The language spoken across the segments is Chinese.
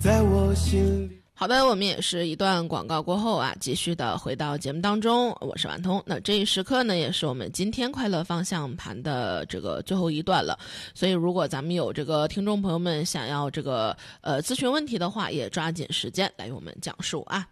在我心里。 好的，我们也是一段广告过后啊，继续的回到节目当中，我是婉彤。那这一时刻呢，也是我们今天快乐方向盘的这个最后一段了。所以，如果咱们有这个听众朋友们想要这个咨询问题的话，也抓紧时间来与我们讲述啊。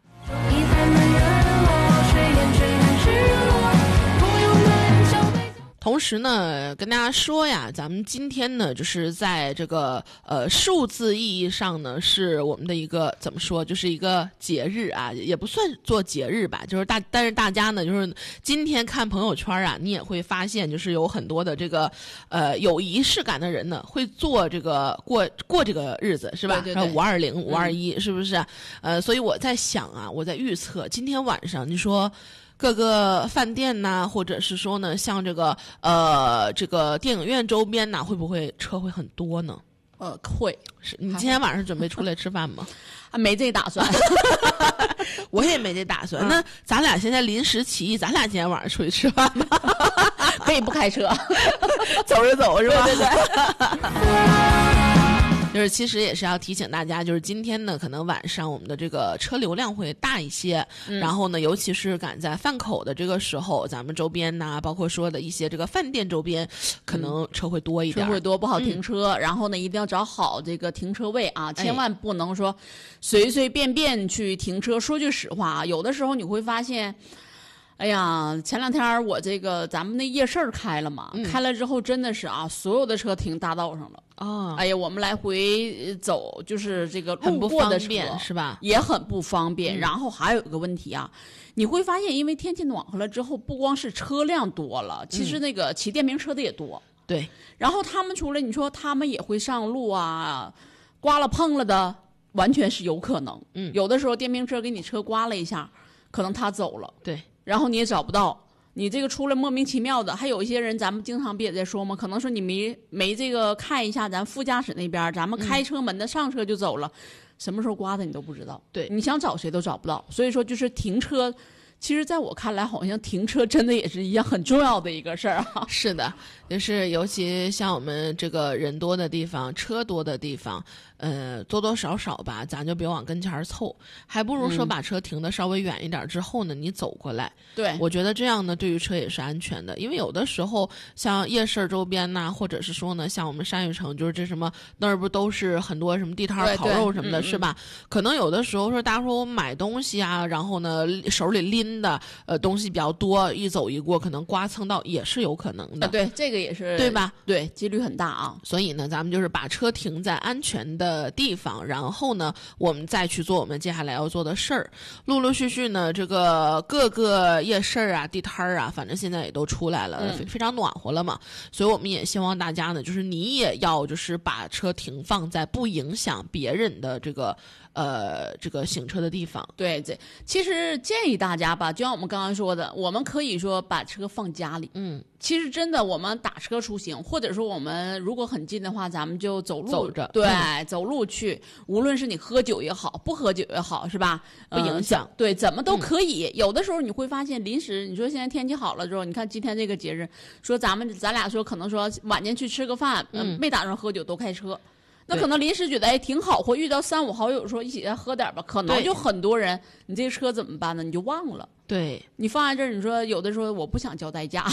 同时呢，跟大家说呀，咱们今天呢，就是在这个数字意义上呢，是我们的一个怎么说，就是一个节日啊，也不算做节日吧，就是但是大家呢，就是今天看朋友圈啊，你也会发现，就是有很多的这个有仪式感的人呢，会做这个过这个日子，是吧？ 对对对 520、521，是不是？所以我在想啊，我在预测今天晚上，你说。各个饭店呐，或者是说呢，像这个电影院周边呐，会不会车会很多呢？ 会。 是你今天晚上准备出来吃饭吗？ 啊，没这打算。 我也没这打算。那咱俩现在临时起意，咱俩今天晚上出去吃饭吧？ 可以不开车， 走着走是吧？ 对对对。 就是其实也是要提醒大家，就是今天呢，可能晚上我们的这个车流量会大一些，然后呢，尤其是赶在饭口的这个时候，咱们周边呐，包括说的一些这个饭店周边，可能车会多一点， 车会多不好停车，然后呢，一定要找好这个停车位啊，千万不能说随随便便去停车。说句实话啊，有的时候你会发现。哎呀，前两天我咱们那夜市开了嘛，开了之后真的是啊，所有的车停大道上了。 哦， 哎呀，我们来回走就是这个很不路过的车方便是吧？ 也很不方便。然后还有一个问题啊，你会发现，因为天气暖和了之后，不光是车辆多了，其实那个骑电瓶车的也多。 对， 然后他们出来，你说他们也会上路啊，刮了碰了的，完全是有可能。有的时候电瓶车给你车刮了一下，可能他走了。 对。 然后你也找不到，你这个出来莫名其妙的，还有一些人，咱们经常不也在说吗？可能说你没这个看一下咱副驾驶那边，咱们开车门的上车就走了，什么时候刮的你都不知道。 对， 你想找谁都找不到。所以说就是停车，其实在我看来，好像停车真的也是一样很重要的一个事儿啊。 是的，就是尤其像我们这个人多的地方、车多的地方，多多少少吧，咱就别往跟前凑，还不如说把车停的稍微远一点之后呢，你走过来。 对， 我觉得这样呢，对于车也是安全的，因为有的时候像夜市周边呐，或者是说呢，像我们山芋城，就是这什么那儿不都是很多什么地摊烤肉什么的，是吧？可能有的时候说大家说我买东西啊，然后呢手里拎的东西比较多，一走一过可能刮蹭到也是有可能的。 对，这个也是对吧？ 对，几率很大啊。 所以呢，咱们就是把车停在安全的地方，然后呢，我们再去做我们接下来要做的事儿。陆陆续续呢，这个各个夜市啊、地摊啊，反正现在也都出来了，非常暖和了嘛。所以我们也希望大家呢，就是你也要就是把车停放在不影响别人的这个行车的地方。 对，其实建议大家吧，就像我们刚刚说的，我们可以说把车放家里。其实真的，我们打车出行，或者说我们如果很近的话，咱们就走着，对，走路去。无论是你喝酒也好，不喝酒也好，是吧？ 不影响。 对，怎么都可以。有的时候你会发现，临时你说现在天气好了之后，你看今天这个节日，说咱俩说可能说晚间去吃个饭，没打算喝酒都开车。那可能临时觉得挺好，或遇到3、5好友说一起再喝点吧，可能就很多人，你这个车怎么办呢？你就忘了。 对， 你放在这儿，你说有的时候我不想交代驾。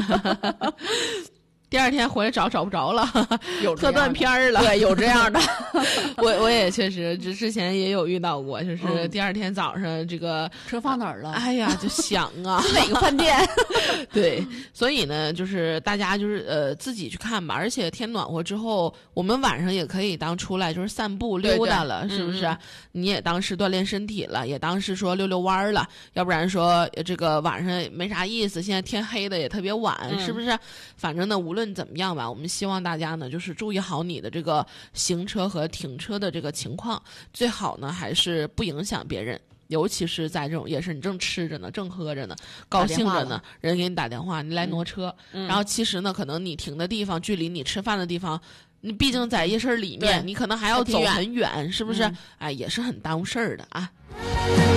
第二天回来找不着了， 有喝断片儿了。 对，有这样的。 我也确实，之前也有遇到过，就是第二天早上这个车放哪儿了？ 哎呀，就想啊， 是哪个饭店？ 对，所以呢，就是大家就是自己去看吧。而且天暖和之后，我们晚上也可以当出来就是散步溜达了，是不是？你也当是锻炼身体了，也当是说溜弯了。要不然说这个晚上没啥意思，现在天黑的也特别晚，是不是？反正呢，无论怎么样吧，我们希望大家呢，就是注意好你的这个行车和停车的这个情况，最好呢还是不影响别人。尤其是在这种夜市，你正吃着呢，正喝着呢，高兴着呢，人给你打电话，你来挪车，然后其实呢，可能你停的地方距离你吃饭的地方，你毕竟在夜市里面，你可能还要走很远，是不是？哎，也是很耽误事儿的啊。